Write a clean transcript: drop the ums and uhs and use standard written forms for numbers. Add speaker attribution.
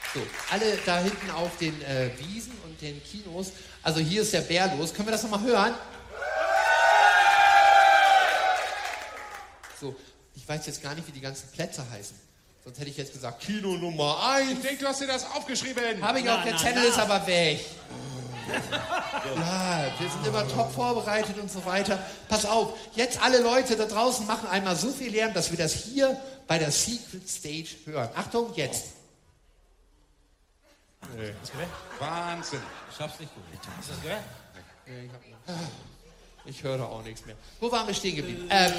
Speaker 1: So, alle da hinten auf den Wiesen und den Kinos. Also hier ist der Bär los. Können wir das nochmal hören? So, ich weiß jetzt gar nicht, wie die ganzen Plätze heißen. Sonst hätte ich jetzt gesagt, Kino Nummer 1.
Speaker 2: Ich denke, du hast dir das aufgeschrieben.
Speaker 1: Habe ich auch, der Channel ist aber weg. Ja, wir sind immer top vorbereitet und so weiter. Pass auf, jetzt alle Leute da draußen machen einmal so viel Lärm, dass wir das hier bei der Secret Stage hören. Achtung, jetzt.
Speaker 2: Nee. Wahnsinn.
Speaker 3: Ich hab's nicht gut.
Speaker 1: Ich höre auch nichts mehr. Wo waren wir stehen geblieben?